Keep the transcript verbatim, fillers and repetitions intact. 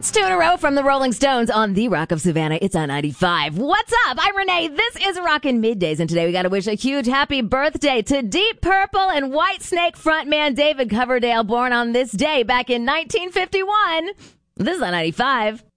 It's two in a row from the Rolling Stones on the Rock of Savannah. It's on ninety-five. What's up? I'm Renee. This is Rockin' Middays, and today we got to wish a huge happy birthday to Deep Purple and Whitesnake frontman David Coverdale, born on this day back in nineteen fifty-one. This is on ninety-five.